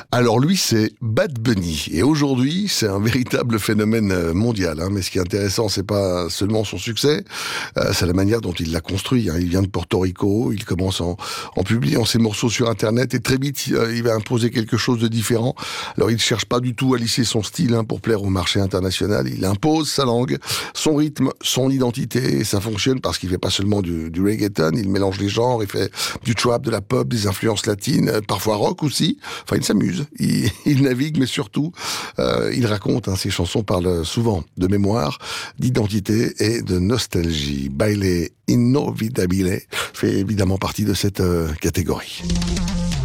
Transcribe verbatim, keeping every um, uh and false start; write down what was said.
Alors lui, c'est Bad Bunny. Et aujourd'hui, c'est un véritable phénomène mondial. Hein. Mais ce qui est intéressant, c'est pas seulement son succès, euh, c'est la manière dont il l'a construit. Hein. Il vient de Porto Rico, il commence en, en publiant ses morceaux sur Internet et très vite, euh, il va imposer quelque chose de différent. Alors il ne cherche pas du tout à lisser son style hein, pour plaire au marché international. Il impose sa langue, son rythme, son identité. Et ça fonctionne parce qu'il fait pas seulement du, du reggaeton, il mélange les genres, il fait du trap, de la pop, des influences latines, parfois rock aussi. Enfin, il s'amuse. Il, il navigue, mais surtout, euh, il raconte. Hein, ses chansons parlent souvent de mémoire, d'identité et de nostalgie. Baile Inolvidable fait évidemment partie de cette euh, catégorie.